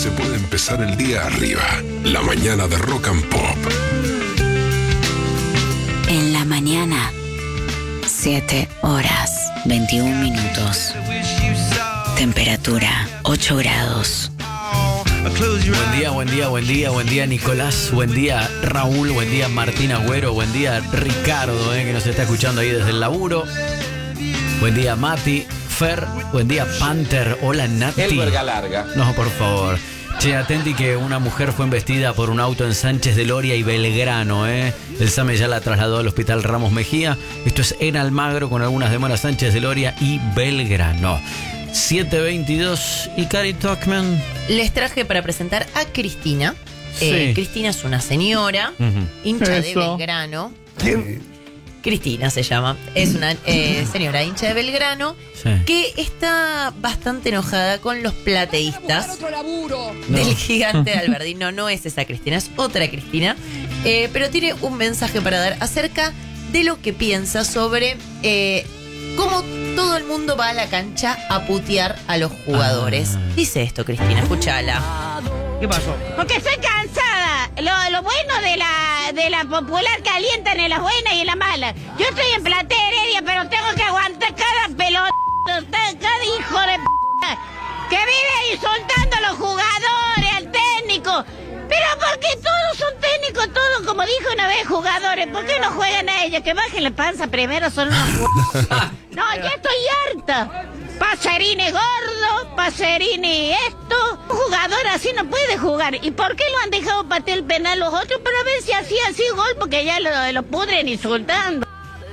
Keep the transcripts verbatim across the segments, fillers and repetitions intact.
se puede empezar el día arriba. La mañana de Rock and Pop. En la mañana, siete horas, veintiún minutos. Temperatura, ocho grados. Buen día, buen día, buen día, buen día Nicolás, buen día Raúl, buen día Martín Agüero, buen día Ricardo, eh, que nos está escuchando ahí desde el laburo. Buen día Mati, Fer, buen día Panther, hola Nati. El verga larga. No, por favor. Che, atenti que una mujer fue embestida por un auto en Sánchez de Loria y Belgrano, ¿eh? El SAME ya la trasladó al hospital Ramos Mejía. Esto es en Almagro con algunas demoras, Sánchez de Loria y Belgrano. siete veintidós y Cari Talkman. Les traje para presentar a Cristina. Sí. Eh, Cristina es una señora, Uh-huh. hincha Eso. de Belgrano. Cristina se llama. Es una eh, señora hincha de Belgrano Sí. que está bastante enojada con los plateístas No. del gigante de Alberdi. No, no es esa Cristina, es otra Cristina. Eh, pero tiene un mensaje para dar acerca de lo que piensa sobre eh, cómo todo el mundo va a la cancha a putear a los jugadores. Ah. Dice esto, Cristina, escúchala. ¿Qué pasó? Porque estoy cansada. Lo, lo bueno de la de la popular que alientan en las buenas y en las malas. Yo estoy en Platea Heredia, pero tengo que aguantar cada pelota, cada hijo de p*** que vive insultando a los jugadores, al técnico. Pero porque todos son técnicos, todos, como dijo una vez, jugadores. ¿Por qué no juegan a ellos? Que bajen la panza primero, son unos jugadores. No, ya estoy harta. Pacerini gordo, Pacerini esto. Un jugador así no puede jugar. ¿Y por qué lo han dejado patear el penal los otros? Para ver si hacía así gol, porque ya lo, lo pudren insultando.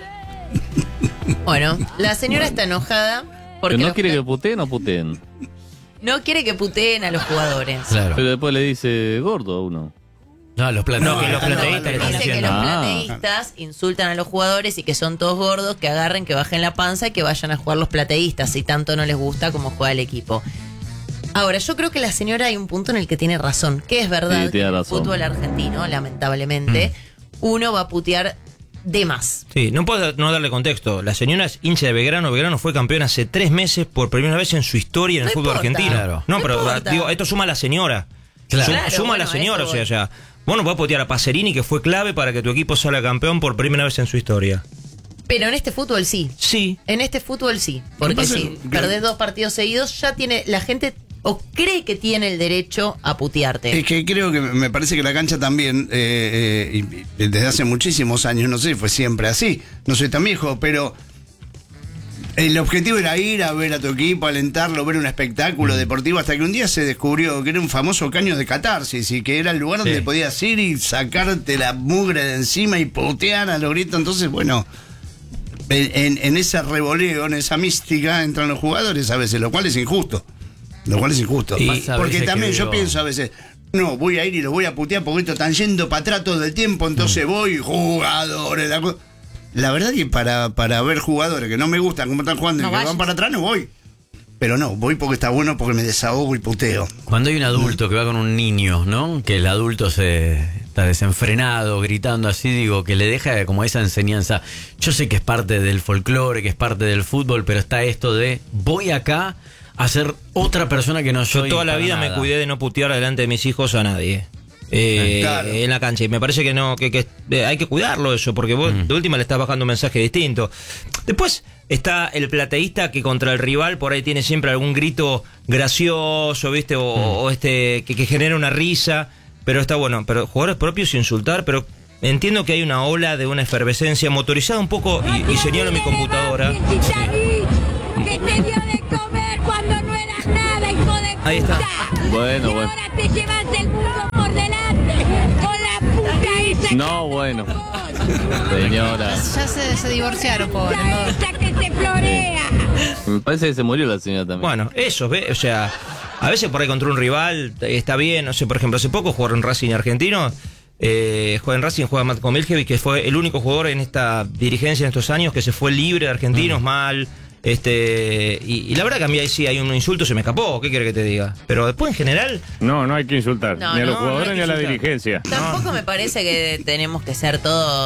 Bueno, la señora está enojada porque Pero no los quiere pla- que puteen o puteen. no quiere que puteen a los jugadores. Claro. Pero después le dice gordo a uno. No, los plateístas. No, que los plateístas le están Dice que diciendo. los Ah. plateístas insultan a los jugadores y que son todos gordos, que agarren, que bajen la panza y que vayan a jugar los plateístas si tanto no les gusta como juega el equipo. Ahora, yo creo que la señora hay un punto en el que tiene razón, que es verdad Sí, que tiene en el razón. fútbol argentino, lamentablemente, uno va a putear de más. Sí, no puedo no darle contexto. La señora es hincha de Belgrano. Belgrano fue campeón hace tres meses por primera vez en su historia en el No fútbol importa. argentino. Claro. No, No pero importa. digo, esto suma a la señora. Claro. Suma, Claro, suma bueno, a la señora, eso o sea, voy. ya. Vos no podés putear a Pacerini, que fue clave para que tu equipo salga campeón por primera vez en su historia. Pero en este fútbol sí. Sí. En este fútbol sí. Porque pasa si que- perdés dos partidos seguidos, ya tiene la gente o cree que tiene el derecho a putearte. Es que creo que me parece que la cancha también, eh, eh, y- y desde hace muchísimos años, no sé, fue siempre así. No soy tan viejo, pero el objetivo era ir a ver a tu equipo, alentarlo, ver un espectáculo deportivo, hasta que un día se descubrió que era un famoso caño de catarsis y que era el lugar donde podías ir y sacarte la mugre de encima y putear a los gritos. Entonces, bueno, en, en- en ese revoleo, en esa mística, entran los jugadores a veces, lo cual es injusto. Lo cual es injusto. Y pasa a Porque veces también que yo digo- pienso a veces, no, voy a ir y los voy a putear porque estos están yendo para atrás todo el tiempo, entonces voy, jugadores. La, co- la verdad que para, para ver jugadores que no me gustan cómo están jugando No y que vayas. van para atrás, no voy. Pero no, voy porque está bueno, porque me desahogo y puteo. Cuando hay un adulto que va con un niño, ¿no? Que el adulto se está desenfrenado, gritando así, digo, que le deja como esa enseñanza. Yo sé que es parte del folclore, que es parte del fútbol, pero está esto de voy acá a ser otra persona que no Yo soy. toda la para vida me nada. cuidé de no putear delante de mis hijos a nadie. Eh, Claro. En la cancha. Y me parece que no, que, que, eh, hay que cuidarlo eso, porque vos Mm. de última le estás bajando un mensaje distinto. Después está el plateísta que contra el rival por ahí tiene siempre algún grito gracioso, ¿viste? O, o este que, que genera una risa. Pero está bueno. Pero jugadores propios insultar, pero entiendo que hay una ola de una efervescencia motorizada un poco, y, y señalo mi computadora. Que te dio de comer cuando no eras nada, hijo de Ahí está. puta. Bueno, Y bueno. ahora te llevas el mundo por delante con la puta esa. No, bueno. Señora. Ya se, se divorciaron, pobre. Puta esa que te florea. Me parece que se murió la señora también. Bueno, eso, ¿ve? O sea, a veces por ahí contra un rival eh, está bien. No sé, por ejemplo, hace poco jugaron en Racing argentino. Eh, juega en Racing, juega Matko Miljevic, que fue el único jugador en esta dirigencia en estos años que se fue libre de argentinos, mal. Este y, y la verdad que a mí ahí sí hay un insulto, se me escapó, ¿qué quiere que te diga? Pero después en general... No, no hay que insultar, No, ni a los no, jugadores no hay ni que a la insultar. dirigencia. Tampoco me parece que tenemos que ser todos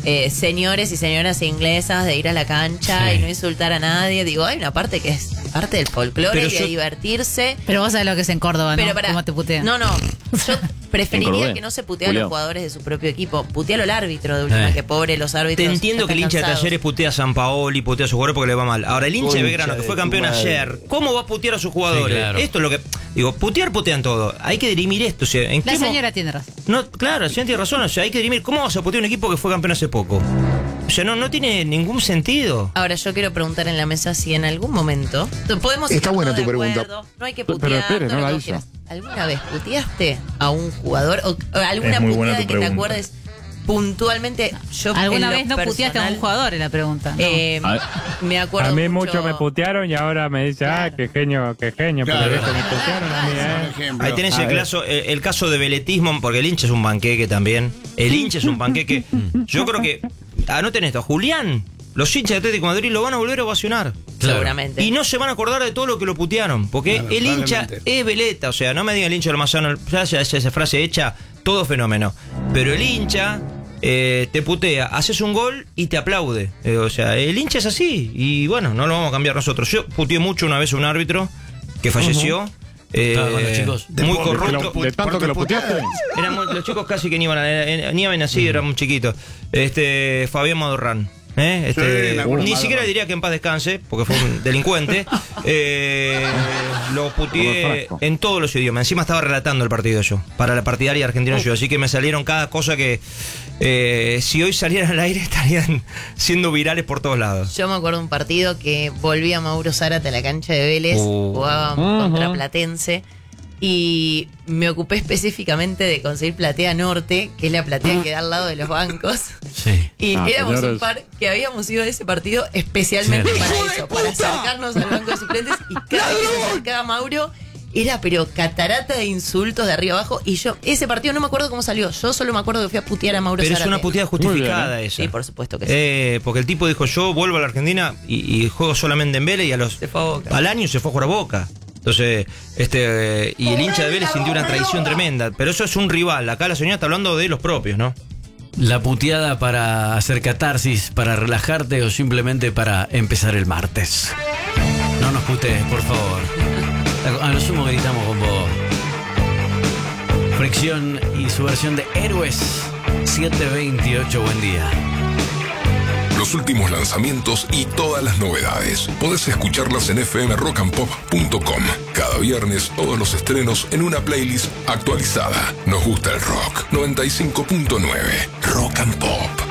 eh, señores y señoras inglesas de ir a la cancha Sí. y no insultar a nadie. Digo, hay una parte que es parte del folclore Pero y de yo- divertirse. Pero vos sabés lo que es en Córdoba, ¿no? Pero para, ¿Cómo te putean? no, no. Yo preferiría Córdoba. que no se putea a Julio. los jugadores de su propio equipo. Putealo al árbitro de última, Eh. que pobre los árbitros. Te entiendo ya que el están hincha de cansados. Talleres putea a San Paoli, putea a su jugador porque le va mal. Ahora, el hincha de Concha Belgrano, que de fue tu campeón madre. ayer, ¿cómo va a putear a sus jugadores? Sí, claro. Esto es lo que. Digo, putear, putean todo. Hay que dirimir esto. O sea, ¿en La qué mo- señora tiene razón. No, claro, la señora tiene razón. O sea, hay que dirimir. ¿Cómo vas a putear un equipo que fue campeón hace poco? O sea, no, no tiene ningún sentido. Ahora yo quiero preguntar en la mesa si en algún momento podemos Está estar buena todos tu de pregunta. acuerdo, no hay que Pero putear. espere, todo no lo la que vos hizo. quieras. ¿Alguna vez puteaste a un jugador o, o alguna Es muy buena puteada tu que te pregunta. acuerdes puntualmente? Yo ¿Alguna en lo vez no puteaste a un personal, jugador? Es la pregunta. No. eh, A- me acuerdo A mí mucho, mucho me putearon y ahora me dice, ah, Claro. qué genio, qué genio. Claro. Pero esto me putearon a mí, Por ¿eh? ejemplo. Ahí tenés A el ver. caso, el, el caso de veletismo, porque el hincha es un banqueque también. El hincha es un banqueque. Yo creo que, anoten esto, Julián, los hinchas de Atlético de Madrid lo van a volver a ovacionar. Claro. seguramente. Y no se van a acordar de todo lo que lo putearon. Porque Claro, el hincha probablemente. es veleta. O sea, no me digan el hincha del Almazano, ya ya- ya esa frase hecha, todo fenómeno. Pero el hincha eh, te putea, haces un gol y te aplaude. Eh, o sea, el hincha es así. Y bueno, no lo vamos a cambiar nosotros. Yo puteé mucho una vez a un árbitro que falleció. eh, Ah, bueno, chicos. muy De- De, corrupto. lo- de tanto que lo puteaste. Eran muy- los chicos casi que ni iban a, ni iban así, eran muy chiquitos. Este, Fabián Madorrán. ¿eh? Este, Sí, me acuerdo, ni Madorrán. siquiera diría que en paz descanse, porque fue un delincuente. Eh, lo Como puteé Frasco. en todos los idiomas. Encima estaba relatando el partido yo, para la partidaria argentina yo. Así que me salieron cada cosa que, eh, si hoy salieran al aire, estarían siendo virales por todos lados. Yo me acuerdo de un partido que volvía Mauro Zárate a la cancha de Vélez, Uh. jugaba contra Platense, y me ocupé específicamente de conseguir platea norte, que es la platea que da al lado de los bancos. Sí. Y Ah, éramos señores. un par que habíamos ido a ese partido especialmente Sí. para eso, para acercarnos al banco de suplentes, y cada vez que se acercaba Mauro era pero catarata de insultos de arriba abajo, y yo, ese partido no me acuerdo cómo salió, yo solo me acuerdo que fui a putear a Mauro Pero es Zárate. una puteada justificada Muy esa. Sí, por supuesto que sí. Eh, porque el tipo dijo, yo vuelvo a la Argentina y, y juego solamente en Vélez, y a los Se fue a Boca. al año se fue a jugar a Boca. Entonces, este eh, y el hincha de Vélez sintió una traición tremenda. Pero eso es un rival. Acá la señora está hablando de los propios, ¿no? La puteada para hacer catarsis, para relajarte o simplemente para empezar el martes. No nos putees, por favor. A lo sumo gritamos con vos. Fricción y su versión de Héroes siete veintiocho. Buen día. Los últimos lanzamientos y todas las novedades. Podés escucharlas en f m rock and pop punto com. Cada viernes todos los estrenos en una playlist actualizada. Nos gusta el rock. noventa y cinco punto nueve Rock and Pop.